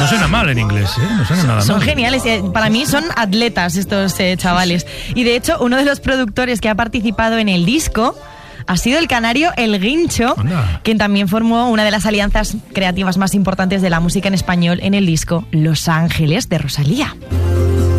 No suena mal en inglés, ¿eh? No suena nada mal. Son geniales. Para mí son atletas estos chavales. Y de hecho, uno de los productores que ha participado en el disco ha sido el canario El Guincho, quien también formó una de las alianzas creativas más importantes de la música en español en el disco Los Ángeles de Rosalía.